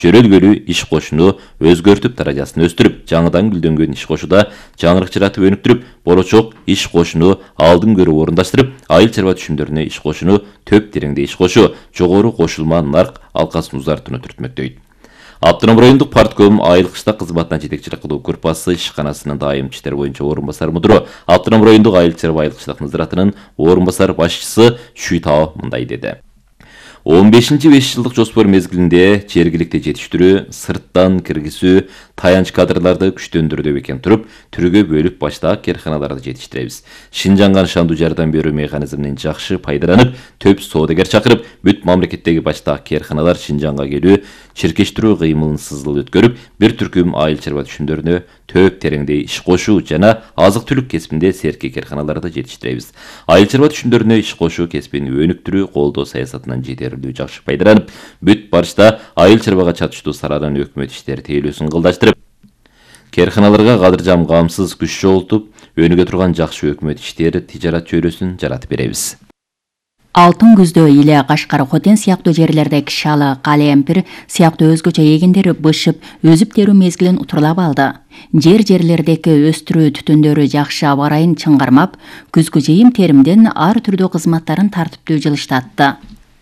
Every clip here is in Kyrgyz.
жөрөлгөлүү иш кошууну өзгөртүп даражасын өстүрүп, жаңыдан гүлдөнгөн иш кошууда жаңырык жаратып өнүктүрүп, болочок иш кошууну алдын көрүп орундаштырып, айыл чарба түшүмдөрүнө иш кошууну төп тереңде иш кошуу, жогору кошулма нарк алкасын узартууну түртмөктөйт. Автоном райондук партком айыл кыштак кызматына жетекчилик кылуу группасы ишканасынын дайым иштер боюнча орун басар мудуру, Автоном райондук айыл чарба айыл кыштак назаратынын орун басар башчысы Шуйтао мындай деди. 15-5 жылдык жоспор мезгилинде жергиликти жетиштирүү, сырттан киргизүү, таянч кадрларды күчтөндүрүү экен туруп, түргө бөлүп баштаак карханаларды жетиштиребиз. Шинжаңга нышандуу жардам берүү механизминен жакшы пайдаланып, төп соодагер чакырып, бүт мамлекеттеги баштаак карханалар Шинжаңга келүү, чиркештирүү кыймылын сызыл өткөрүп, бир түркүм айыл чарба түшүмдөрүнө төп тереңде иш кошуу жана азык-түлүк кесибинде серки карханаларды жетиштиребиз. Айыл чарба түшүмдөрүнө иш кошуу кесибин өнүктүрүү колдоо саясатынан жетерлүү жакшы пайдаланып, бүт барышта айыл чарбага чатыштуу саралан өкмөт иштери тейлөөсүн кылдаштырып, карханаларга кадыржам камсыз күч жогултуп, өнүгө турган жакшы өкмөт иштери тижарат чөйрөсүн жаратып беребиз. Алтын күздө эле Кашкар, Хотен сыяктуу жерлерде шалы, калемпир сыяктуу өзгөчө эгиндер бышып, өзүп терүү мезгилин утурлап алды. Жерлердеки өстүрүү түтүндөрү жакшы аба ырайын чыңгармап, күзгү жыйым теримден ар түрдүү кызматтарын тартиптүү жылыштатты.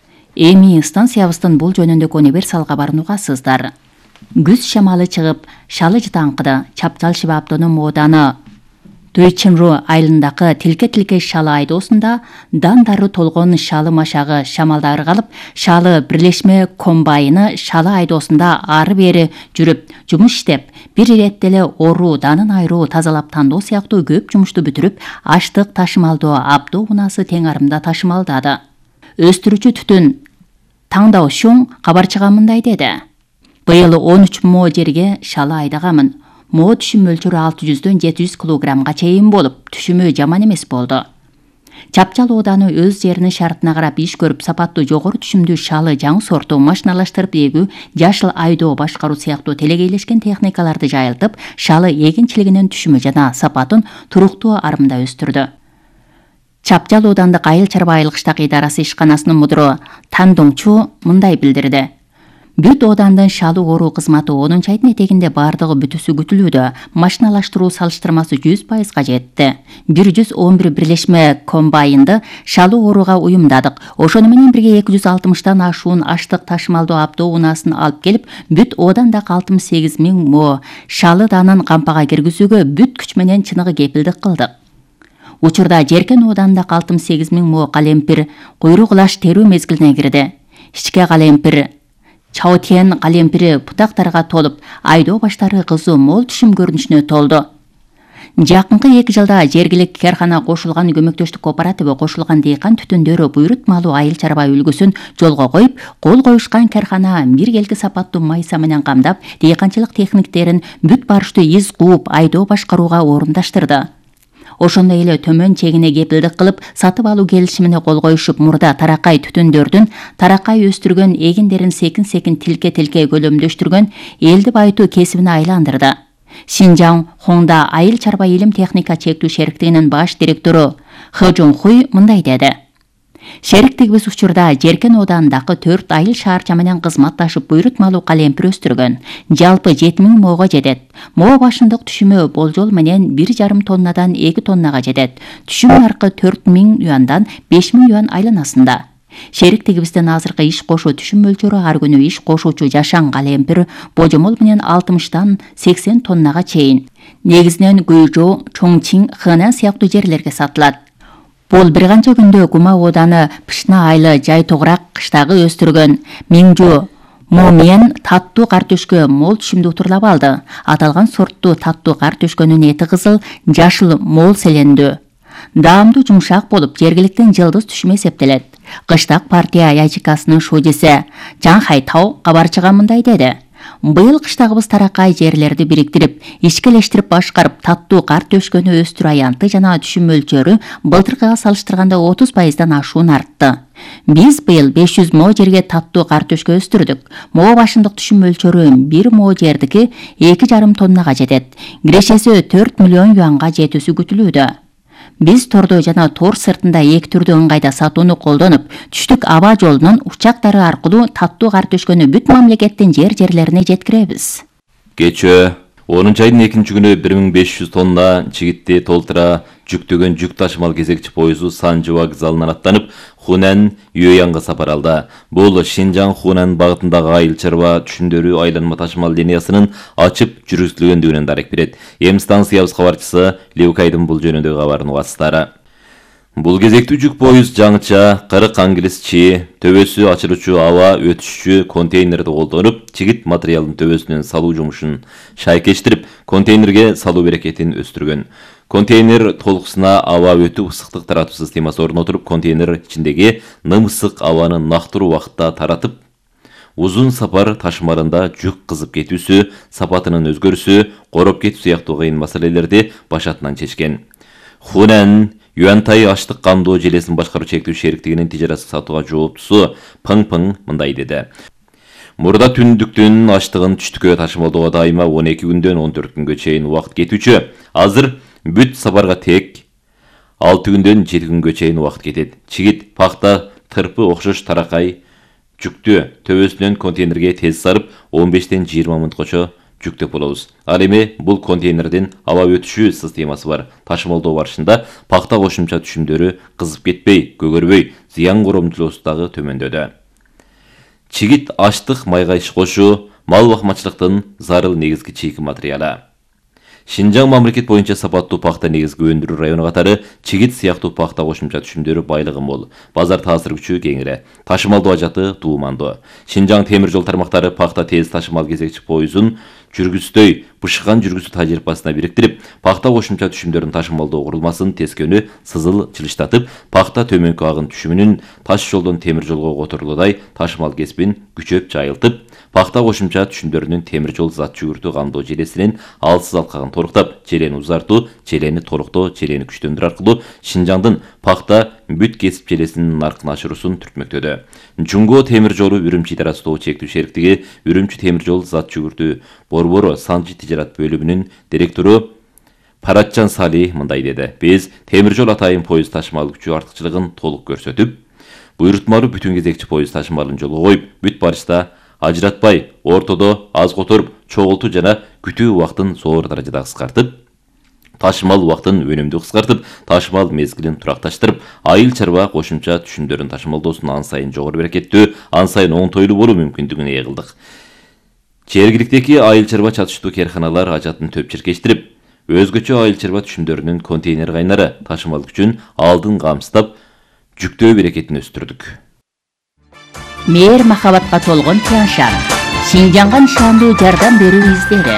Эми станциябыздын бул жөнүндө универсал кабарын угасыздар. Күз шамалы чыгып, шалы жытаңкыды. Чапчал Шиба автоном ооданы Тойчинру айылындагы тилке шалы айдоосунда дандары толгон шалы машагы шамалда ыргалып, шалы бирлешме комбайны шалы айдоосунда ары бери жүрүп, жумуш иштеп, бир иретте эле оруу, данын айыруу, тазалап тандоо сыяктуу көп жумушту бүтүрүп, аштык ташымалдоо абдоо унасы тең арымда ташымалдады. Өстүрүүчү түтүн Таңдау Шуң кабарчыга мындай деди. Быйыл 13 мо жерге шалы айдагамын. Мо түшүм мөлчөрү 600-дөн 700 килограммга чейин болуп, түшүмү жаман эмес болду. Чапчал ооданы өз жеринин шартына карап иш көрүп, сапаттуу жогору түшүмдүү шалы жаңы сорту машиналаштырып эгүү, жашыл айдоо башкаруу сыяктуу телегейлешкен техникаларды жайылтып, шалы эгинчилигинин түшүмү жана сапатын туруктуу арымда өстүрдү. Чапчал оодандык айыл чарба айыл кыштак идарасы ишканасынын мудуру Тандоңчу мындай билдирди. Бүт оодандын шалы оруу кызматы 10 айдын этегинде бардыгы бүтүсү күтүлүүдө. Машиналаштыруу салыштырмасы 100%га жетти. 111 бирлешме комбайнды шалы орууга уюмдадык. Ошону менен бирге 260тан ашуун аштык ташымалдоо абдоо унаасын алып келип, бүт оодандагы 68.000 мо шалы данын кампага киргизүүгө бүт күч менен чыныгы кепилдик кылдык. Учурда Жеркен оодандагы 68.000 мо калемпир куйрук лаш терүү мезгилине кирди. Ичке калемпир Чаотен калемпири бутактарга толуп, айдоо баштары кызуу мол түшүм көрүнүшүнө толду. Жакынкы 2 жылда жергилик кархана кошулган көмөктөштүк кооператиби кошулган дыйкан түтүндөрү буйрутмалуу айыл чарба үлгүсүн жолго коюп, кол коюшкан кархана биргелки сапаттуу майса менен камдап, дыйканчылык техниктерин бүт барыштуу из кууп, айдоо башкарууга орундаштырды. Ошондой эле төмөн чегине кепилдик кылып, сатып алуу келишимине кол коюшуп, мурда таракай түтүндөрдүн таракай өстүргөн эгиндерин секин тилке көлөмдөштүргөн элди байытуу кесибине айландырды. Шинжаң Хонда айыл чарба илим техника чектүү шериктигинин баш директору Хэ Жонхуй мындай деди. Шериктигибиз учурда Жеркен оодандагы 4 айыл шаарча менен кызматташып буйрутмалуу калемпир өстүргөн. Жалпы 7000 мого жетет. Мо башындык түшүмү болжол менен 1,5 тоннадан 2 тоннага жетет. Түшүм наркы 4000 юандан 5000 юан айланасында. Шериктигибиздин азыркы иш кошуу түшүм мөлчөрү ар күнү иш кошуучу жашан калемпир божомол менен 60тан 80 тоннага чейин. Негизинен Гуйжоу, Чоңчин, Хэнан сыяктуу жерлерге сатылат. Бул бир канча күндө Гума ооданы Пышна айылы жай тогурак кыштагы өстүргөн Миңжу Момен таттуу картөшкө мол түшүмдү утурлап алды. Аталган сорттуу таттуу картөшкөнүн эти кызыл, жашыл мол селендүү. Даамдуу жумшак болуп, жергиликтин жылдыз түшүмү эсептелет. Кыштак партия ячейкасынын шуудиси Жан Хайтау кабарчыга мындай деди. Быйыл кыштагыбыз таракай жерлерди бириктирип, ишкелештирип башкарып, таттуу картөшкөнү өстүрүү аянты жана түшүм мөлчөрү былтыркыга салыштырганда 30%дан ашуун артты. Биз быйыл 500 мо жерге таттуу картөшкө өстүрдүк. Мо башындык түшүм мөлчөрү 1 мо жердики 2,5 тоннага жетет. Кирешеси 4 миллион юанга жетүүсү күтүлүүдө. Биз тордо жана тор сыртында эки түрдүү ыңгайда сатууну колдонуп, түштүк аба жолунун учактары аркылуу таттуу кар түшкөнү бүт мамлекеттин жерлерине жеткиребиз. Кечээ 10 айдын 2 күнү 1500 тонна чигитти толтура жүктөгөн жүк ташымал кезекчи поезу Санжы вокзалынан аттанып, Хунан Юянга сапар алды. Бул Шинжаң Хунан багытындагы айыл чарба түшүндөрү айланма ташымал линиясынын ачып жүргүзүлгөндүгүнөн дарек берет. Эми станциябыз кабарчысы Леукайдын бул жөнүндөгү кабарын угасыздар. Бул кезектүү жүк поезд жаңыча 40 англис чи, төбөсү ачылуучу аба өтүшчү контейнерди колдонуп, чигит материалдын төбөсүнөн салуу жумушун шайкештирип, контейнерге салуу берекетин өстүргөн. Контейнер толкусуна аба өтүп ысыктык таратуу системасы орнотулуп, контейнер ичиндеги ным-ысык абаны нактыруу убакытта таратып, узун сапар ташымалында жүк кызып кетүүсү, сапатынын өзгөрүүсү, короп кетүү сыяктуу кыйын маселелерди башатынан чечкен. Хунан Юантай аштык камдоо желесин башкаруу чектүү шериктигинин тижарат сатууга жооптусу Пың мындай деди. Мурда түндүктүн аштыгын түштүккө ташымалдоого дайыма 12 күндөн 14 күнгө чейин убакыт кетүүчү. Азыр бүт сапарга тек 6 күндөн 7 күнгө чейин убакыт кетет. Чигит, пахта, тырпы окшош таракай жүктү төбөсүнөн контейнерге тез сарып 15-тен 20 мүнөткөчө жүктөп болобуз. Ал эми бул контейнердин аба өтүшүү системасы бар. Ташымалдоо барышында пахта кошумча түшүмдөрү кызып кетпей, көгөрбөй, зыян коромчулугу дагы төмөндөдү. Чигит аштык майга иш кошуу, мал бакмачылыктын зарыл негизги чийки материалы. Шинжаң мамлекет боюнча сапаттуу пахта негизги өндүрүү району катары чигит сыяктуу пахта кошумча түшүмдөрү байлыгы мол. Базар таасир күчү кеңири. Ташымалдоо ажаты туумандуу. Шинжаң темир жол тармактары пахта тез ташымал кезекчи поезун жүргүздөй бышыган жүргүзүү тажрыйбасына бириктирип, пахта кошумча түшүмдөрүн ташымалдоо курулмасын тескөнү сызыл жылыштатып, пахта төмөнкү агын түшүмүнүн таш жолдон темир жолго которулудай ташымал кесипин күчөп жайылтып, пахта кошумча түшүмдөрүнүн темир жол зат жүгүртүү камдоо желесинин алсыз алкагын торуктап, желени узартуу, желени толуктоо, желени күчтөндүрүү аркылуу Шинжаңдын пахта бүт кесип желесинин наркын ашыруусун түртмөктөдү. Жунго темир жолу Үрүмчи итарасындагы чектүү шериктиги Үрүмчи темир жол зат жүгүртүү Борбору Санжы тижарат бөлүмүнүн директору Паратжан Сали мындай деди. Биз темир жол атайын поезд ташымал күчү артыкчылыгын толук көрсөтүп, буйрутмалуу бүтүн кезекчи поезд ташымалын жолго коюп, бүт барышта ажыратпай, ортодо аз которуп, чогултуу жана күтүү убактын зор даражада кыскартып, ташымал убактын өнүмдүү кыскартып, ташымал мезгилин туракташтырып, айыл чарба кошумча түшүмдөрүн ташымалдоосун ан сайын жогору берекеттүү, ан сайын оңтойлуу болуу мүмкүндүгүн ээ кылдык. Жергиликтеги айыл чарба чатыштуу керканалар ажатын төп чиркештирип, өзгөчө айыл чарба түшүмдөрүнүн контейнер кайнары ташымал күчүн алдын камсыздап, жүктөө берекетин өстүрдүк. Мээр махабатка толгон Тяншан. Шинжаңга нышандуу жардам берүү издери.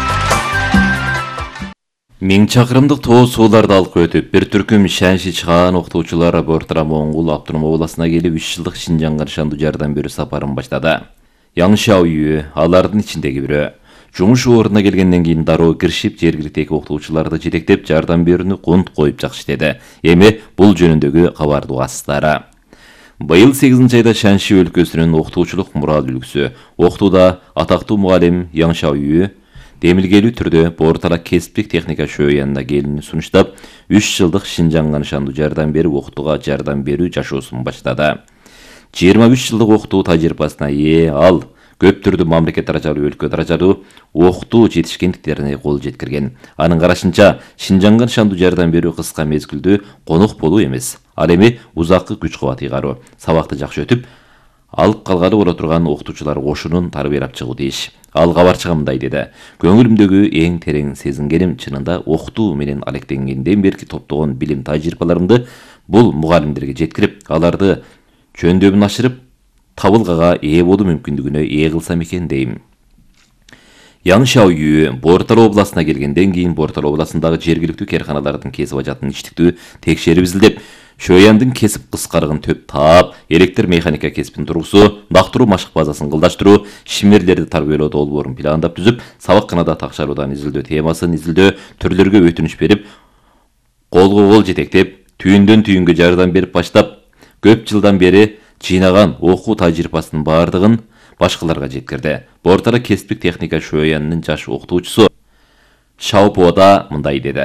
1000 чакырымдык тоо сууларды алып өтүп, бир түркүм Шанши чыгаан окутуучулар Бортара Моңгул автоном областына келип 3 жылдык Шинжаңга нышандуу жардам берүү сапарын баштады. Яң Шаоюй алардын ичиндеги бирөө. Жумуш ордуна келгенден кийин дароо киришип, жергиликтеги окутуучуларды жетектеп, жардам берүүнү кунт коюп жакшы иштеди. Эми бул жөнүндөгү кабарды угасыздар. Быйыл 8 айда Шанши өлкөсүнүн окутуучулук мурал үлгүсү, окутууда атактуу мугалим Яң Шаоюй демилгелүү түрдө Бортала кесиптик техника шөөнүнө келүүнү сунуштап, 3 жылдык Шинжаңга нышандуу жардам берип, окутууга жардам берүү жашоосун баштады. 23 жылдык окутуу тажрыйбасына ээ ал көп түрдүү мамлекет даражалуу, өлкө даражалуу окутуу жетишкендиктерине кол жеткирген. Анын карашынча, Шинжаңга нышандуу жардам берүү кыска мезгилдүү конук болуу эмес. Ал эми узаккы күч кубат ыйгаруу. Сабакты жакшы өтүп, алып калгалы боло турган окутуучулар кошунун тарбиялап чыгуу дейиш. Ал кабарчыга мындай деди. Көңүлүмдөгү эң терең сезингеним чынында окутуу менен алектенгенден берки топтогон билим тажрыйбаларымды бул мугалимдерге жеткирип, аларды жөндөмүн ашырып, табылгага ээ болуу мүмкүндүгүнө ээ кылсам экен дейм. Яң Шаоюй Бортала областына келгенден кийин Бортала областындагы жергиликтүү керканалардын кесип ажатын иштиктүү текшерип изилдеп, шөяндын кесип кыскарыгын төп таап, электр механика кесипин тургузуу, дактыруу машык базасын кылдаштыруу, шимерлерди тарбиялоо долбоорун пландап түзүп, сабакканада такшаруудан изилдөө темасын изилдөө, түрлөргө өтүнүч берип, колго кол жетектеп, түйүндөн түйүнгө жардам берип баштап, көп жылдан бери жыйнаган окуу тажрыйбасынын баардыгын башкаларга жеткирди. Бортала кесиптик техника шөөнүнүн жаш окутуучусу Шаопода мындай деди.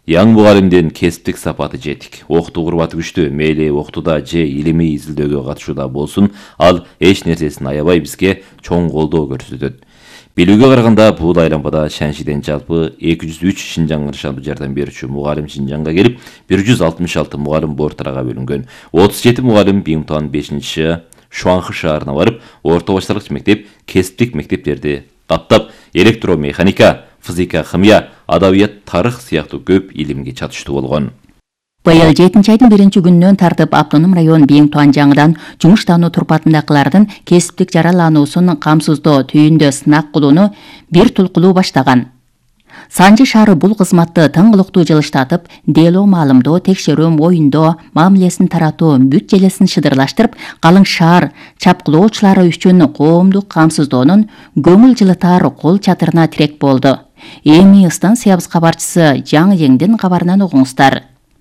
Яң мугалимдин кесиптик сапаты жетик. Окту курбаты күчтүү, мейли октуда же илимий изилдөөгө катышууда болсун, ал эч нерсесин аябай бизге чоң колдоо көрсөтөт. Билүүгө караганда бул айланбада Шаншиден жалпы 203 Шинжаң ыршалып жардам берүүчү мугалим Шинжаңга келип, 166 мугалим Бортарага бөлүнгөн. 37 мугалим Биңтуан 5-ші Шуанхы шаарына барып, орто башталгыч мектеп, кесиптик мектептерди каптап, электромеханика, физика, химия, адабият, тарых сыяктуу көп илимге чатыштуу болгон. Быйыл 7 айдын 1 күнүнөн тартып автоном район Биңтуан жаңыдан жумуштануу турпатындакылардын кесиптик жаралануусун камсыздоо түйүндө сынак кылууну бир тулкулуу баштаган. Санжы шаары бул кызматты тыңгылыктуу жылыштатып, дело маалымдоо, текшерүү, моюндоо, мамилесин таратуу, бүт желесин шыдырлаштырып, калың шаар чапкылоочулары үчүн коомдук камсыздоонун көңүл жылытар кол чатырына тирек болду. Эми станциябыз кабарчысы Жаңы Еңдин кабарынан угуңуздар.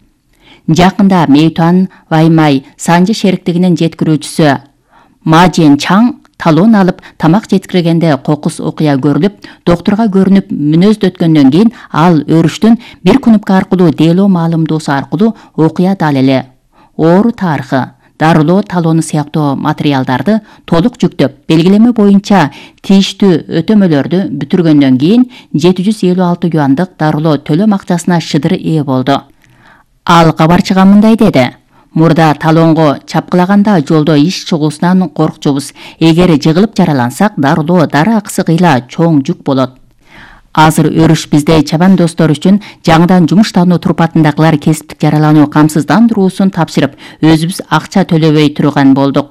Жакында Мейтуан Ваймай Санжы шериктигинин жеткирүүчүсү Мажен Чаң талон алып, тамак жеткиргенде кокус окуя көрүлүп, доктурга көрүнүп мүнөздөткөндөн кийин ал өрүштүн бир күнүпкө аркылуу дело маалымдоосу аркылуу окуя далили, оору тарыхы, дарылоо талону сыяктуу материалдарды толук жүктөп, белгилеме боюнча тийиштүү өтөмөлөрдү бүтүргөндөн кийин 756 юандык дарылоо төлөм акчасына шыдыр ээ болду. Ал кабарчыга мындай деди: Мурда талонго чапкылаганда жолдо иш чыгуусунан коркчубуз. Эгер жыгылып жаралансак, дарылоо дары акысы кыйла чоң жүк болот. Азыр өрүш бизде чабан достор үчүн жаңыдан жумуштануу турпатындагылар кесиптик жаралануу камсыздандыруусун тапшырып, өзүбүз акча төлөбөй турган болдук.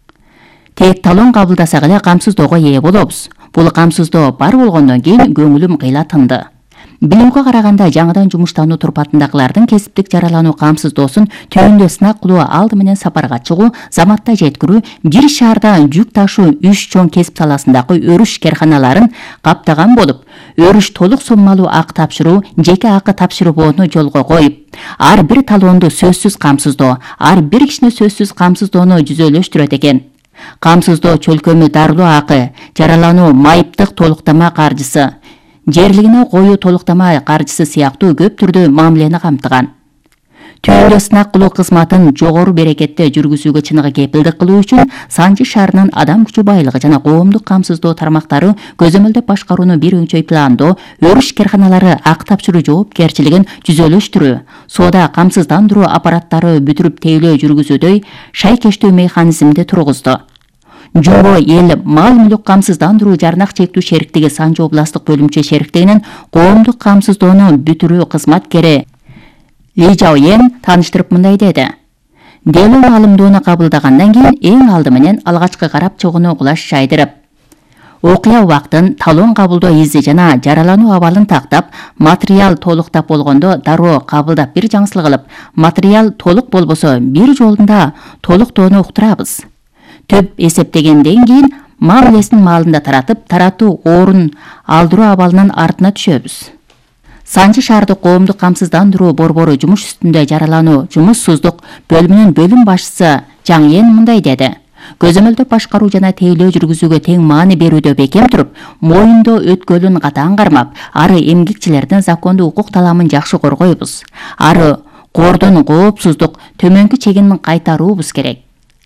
Тек талон кабылдасак эле камсыздоого ээ болобуз. Бул камсыздоо бар болгондон кийин көңүлүм кыйла тынды. Билүүгө караганда жаңыдан жумуштануу турпатындагылардын кесиптик жаралануу камсыздоосун түйүндө сынак кылуу, алды менен сапарга чыгуу, заматта жеткирүү, бир шаарда жүк ташуу 3 чоң кесип саласындагы өрүш керканаларын каптаган болуп, өрүш толук суммалуу акы тапшыруу, жеке акы тапшырбоону жолго коюп, ар бир талоонду сөзсүз камсыздоо, ар бир кишини сөзсүз камсыздоону жүзөлөштүрөт экен. Камсыздоо чөлкөмү дарылоо акы, жаралануу майыптык толуктама каржысы, жерлигине коюу толуктама каржысы сыяктуу көп түрдүү мамилени камтыган. Түйүндө сынак кылуу кызматын жогору берекетте жүргүзүүгө чыныгы кепилдик кылуу үчүн Санжы шаарынын адам күчү байлыгы жана коомдук камсыздоо тармактары көзөмөлдөп башкарууну бир өңчөй пландоо, өрүш керканалары акы тапшыруу жоопкерчилигин жүзөлөштүрүү, соода камсыздандыруу аппараттары бүтүрүп тейлөө жүргүзүүдөй шайкештүү механизмди тургузду. Жобо эл мал мүлүк камсыздандыруу жарнак чектүү шериктиги Санжы областык бөлүмчө шериктигинин коомдук камсыздоону бүтүрүү кызматкери Ли Жаоен тааныштырып мындай деди: Дело маалымдоону кабылдагандан кийин эң алды менен алгачкы карап чыгууну кулаш жайдырып, окуя убактын, талон кабылдоо изи жана жаралануу абалын тактап, материал толуктап болгондо дароо кабылдап бир жаңсыл кылып, материал толук болбосо бир жолунда толуктоону уктурабыз. Төп эсептегенден кийин мамилесин маалында таратып, таратуу орун алдыруу абалынын артына түшөбүз. Санжы шаардык коомдук камсыздандыруу борбору жумуш үстүндө жаралануу жумуссуздук бөлүмүнүн бөлүм башчысы Жаң Ен мындай деди: Көзөмөлдөп башкаруу жана тейлөө жүргүзүүгө тең маани берүүдө бекем туруп, моюндоо өткөлүн катаң кармап, ары эмгекчилердин закондуу укук таламын жакшы коргойбуз. Ары кордон коопсуздук төмөнкү чегин кайтаруубуз керек.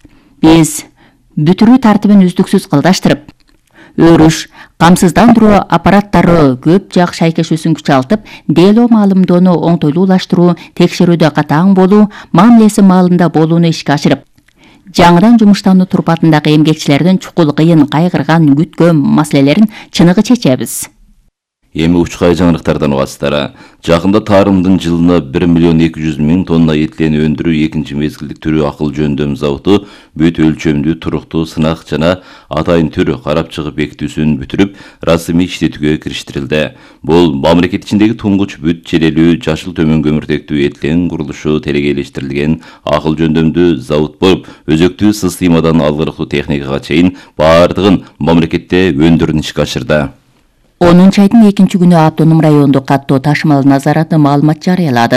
Биз бүтүрүү тартибин үздүксүз кылдаштырып, өрүш, камсыздандыруу аппараттары көп жак шайкешүүсүн күчалтып, дело маалымдоону оңтойлуулаштыруу, текшерүүдө катаң болуу, мамилеси маалында болууну ишке ашырып, жаңыдан жумуштануу турпатындагы эмгекчилердин чукул кыйын кайгырган күткөн маселелерин чыныгы чечебиз. Эми учкай жаңырыктардан угасыздар. Жакында тарымдын жылына 1.200.000 тонна этлени өндүрүү экинчи мезгилдик түрү акыл жөндөм заводу бүт өлчөмдүү туруктуу сынак жана атайын түрү карап чыгып бекитүүсүн бүтүрүп, расмий иштетүүгө кириштирилди. Бул мамлекет ичиндеги туңгуч бүт челелүү жашыл төмөн көмүртектүү этлен курулушу телегейлештирилген акыл жөндөмдүү завод болуп, өзөктүү системадан алгырыктуу техникага чейин баардыгын мамлекетте өндүрүүнү ишке ашырды. 10 айдын 2 күнү автоном райондук каттоо ташымал назараты маалымат жарыялады.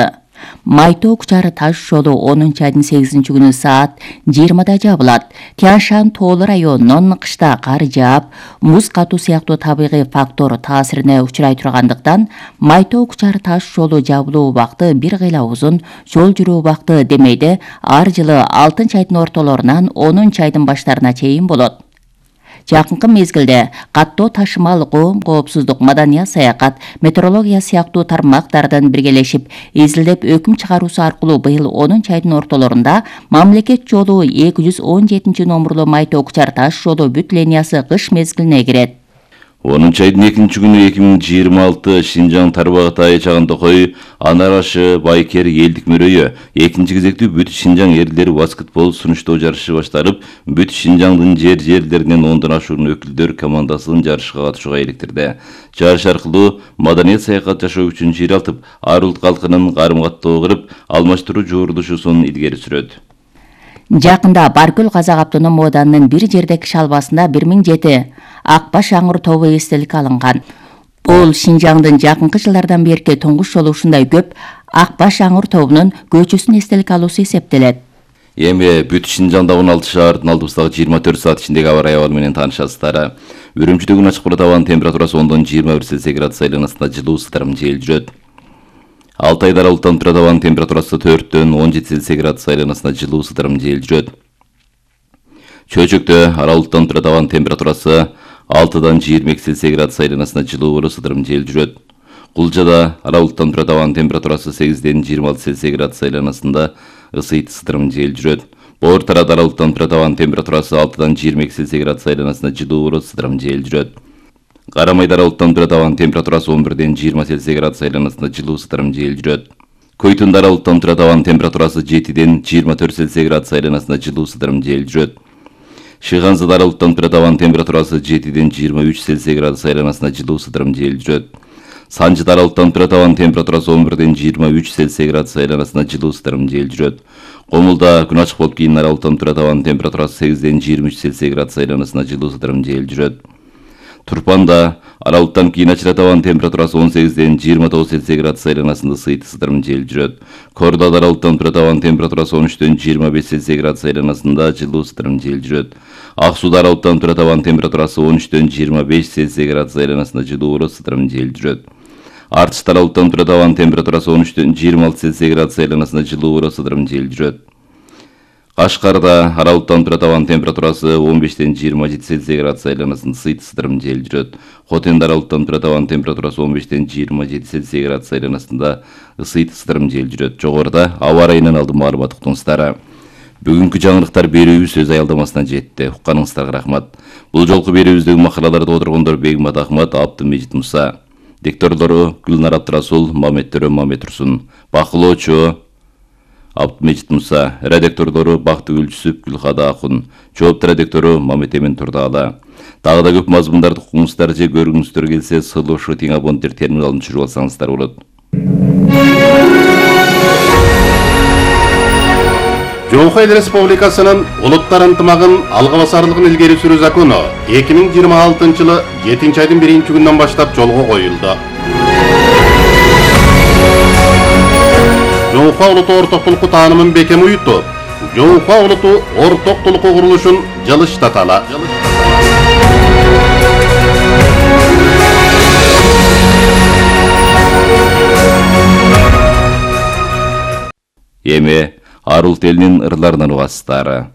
Майтоо Кучары таш жолу 10 айдын 8 күнү саат 20да жабылат. Тяншан тоолу районунун кышта кар жаап, муз катуу сыяктуу табигый фактор таасирине учурай тургандыктан Майтоо Кучары таш жолу жабылуу убакыты бир кыйла узун, жол жүрүү убакыты демейде ар жылы 6 айдын ортолорунан 10 айдын баштарына чейин болот. Жакынкы мезгилде каттоо ташымал коопсуздук, маданият саякат, метеорология сыяктуу тармактардан биргелешип, изилдеп өкүм чыгаруусу аркылуу быйыл 10 айдын ортолорунда мамлекет жолу 217 номурлуу Майтоо Кучары таш жолу бүт линиясы кыш мезгилине кирет. 10 айдын 2 күнү 2026 Шинжаң Тарбагатай Чагындыкой, Анарашы, Байкер элдик мөрөйү 2-чи кезектүү бүт Шинжаң эрлери баскетбол сунуштоо жарышы баштарып, бүт Шинжаңдын жерлеринен 10дан ашуун өкүлдөр командасын жарышка катышууга иликтирди. Жарыш аркылуу маданият саякат жашоо үчүн жер алтып, ар улут калкынын карым-каттоо кырып, алмаштыруу жогорулушуусун илгери сүрөт. Жакында Баркөл Казак автоном оданынын бир жердеки шалбасында 1007 Акбаш аңыр тобу эстеликке алынган. Бул Шинжаңдын жакынкы жылдардан берки туңгуш жолу ушундай көп Акбаш аңыр тобунун көчөсүн эстеликке алуусу эсептелет. Эми бүт Шинжаңда 16 шаардын алдыбыздагы 24 саат ичиндеги аба ырайы абалы менен таанышасыздар. Үрүмчүдө күн ачык булат, абанын температурасы 10-дан 21 Цельсий градус айланасында жылуу ысытырым жел жүрөт. Алтайда аралыктан турат, абанын температурасы 4-төн 17 Цельсий градус айланасында жылуу ысытырым жел жүрөт. Чөчөктө аралыктан турат, абанын температурасы 6-дан 22 Цельсий градус айланасында жылуу ысытырым жел жүрөт. Кулжада аралыктан турат, абанын температурасы 8-ден 26 Цельсий градус айланасында ысытырым жел жүрөт. Боор тарат аралыктан турат, абанын температурасы 6-дан 22 Цельсий градус айланасында жылуу ысытырым жел жүрөт. Карамайда аралыктан турат, абанын температурасы 11-ден 20 Цельсий градус айланасында жылуу ысытырым жел жүрөт. Көйтүндө аралыктан турат, абанын температурасы 7-ден 24 Цельсий градус айланасында жылуу ысытырым жел жүрөт. Шыгансыда аралыктан турат, абанын температурасы 7-ден 23 Цельсий градус айланасында жылуу ысытырым жел жүрөт. Санжыда аралыктан турат, абанын температурасы 11-ден 23 Цельсий градус айланасында жылуу ысытырым жел жүрөт. Комулда күн ачык болуп, кийин аралыктан турат, абанын температурасы 8-ден 23 Цельсий градус айланасында жылуу ысытырым жел жүрөт. Турпанда аралыктан кийин ачырат, абанын температурасы 18-ден 29 Цельсий градус айланасында ысытырым жел жүрөт. Кордоодо аралыктан турат, абанын температурасы 13-ден 25 Цельсий градус айланасында жылуу ысытырым жел жүрөт. Ак сууда аралыктан турат, абанын температурасы 13-ден 25 Цельсий градус айланасында жылуу ысытырым жел жүрөт. Артышта аралыктан турат, абанын температурасы 13-ден 26 Цельсий градус айланасында жылуу ысытырым жел жүрөт. Кашкарда аралыктан турат, абанын температурасы 15-ден 27 Цельсий градус айланасында ысытырым жел жүрөт. Хотенде аралыктан турат, абанын температурасы 15-ден 27 Цельсий градус айланасында ысытырым жел жүрөт. Жогоруда аба ырайынан алдын маалымат уктуңуздар. Бүгүнкү жаңылыктар берүүбүз өз аялдамасына жетти. Укканыңыздарга рахмат. Бул жолку берүүбүздөгү макалаларды отыргондор Бегмат Ахмат, Абдымежит Муса. Дикторлору Гүлнар Абдрасул, Мамет Төрө, Мамет Турсун. Бакылоочу Абдымежит Муса. Редакторлору Бактыгүл Жүсүп, Гүлхада Акун. Жоопту редактору Мамет Эмин Турдаала. Дагы да көп мазмундарды укуңуздар же көргүңүздөр келсе, сылышы тең абоненттер терминалын түшүрүп алсаңыздар болот. Жоңхой Республикасынын улуттар ынтымагын алга басарлыгын илгери сүрүү закону 2026 жылы 7 айдын 1 күнүнөн баштап жолго коюлду. Жоңхо улуту ортоктулукку таанымын бекем уютуп, Жоңхо улуту ортоктулукку курулушун жылыштаталы. Эми ар улут элинин ырларынан угасыздары.